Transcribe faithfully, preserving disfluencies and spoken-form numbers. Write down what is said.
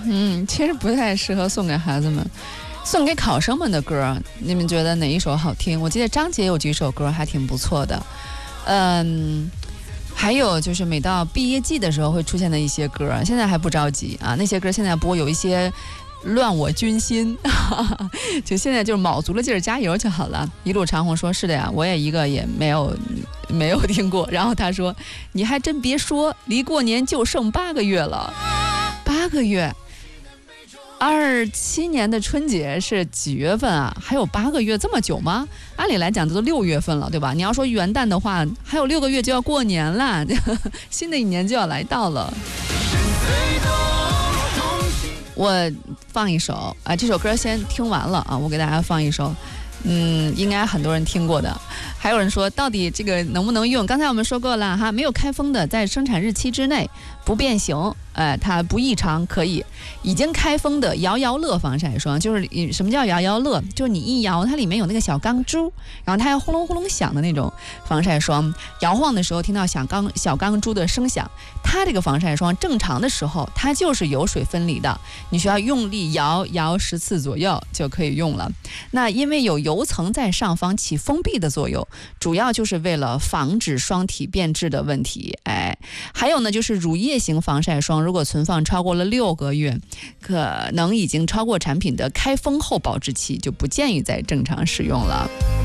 嗯，其实不太适合送给孩子们。送给考生们的歌，你们觉得哪一首好听？我记得张杰有几首歌还挺不错的。嗯，还有就是每到毕业季的时候会出现的一些歌，现在还不着急啊。那些歌现在播有一些乱我军心，就现在就是卯足了劲儿加油就好了。一路长虹说是的呀，我也一个也没有没有听过。然后他说你还真别说，离过年就剩八个月了，八个月。二七年的春节是几月份啊？还有八个月，这么久吗？按理来讲这都六月份了，对吧？你要说元旦的话，还有六个月就要过年了，新的一年就要来到了。我放一首啊，这首歌先听完了啊，我给大家放一首。嗯，应该很多人听过的。还有人说到底这个能不能用？刚才我们说过了哈，没有开封的在生产日期之内不变形，呃，它不异常可以。已经开封的摇摇乐防晒霜，就是什么叫摇摇乐？就是你一摇，它里面有那个小钢珠，然后它要轰隆轰隆响的那种防晒霜。摇晃的时候听到小钢小钢珠的声响，它这个防晒霜正常的时候它就是油水分离的，你需要用力摇摇十次左右就可以用了。那因为有油层在上方起封闭的作用，主要就是为了防止霜体变质的问题。哎，还有呢，就是乳液型防晒霜，如果存放超过了六个月，可能已经超过产品的开封后保质期，就不建议再正常使用了。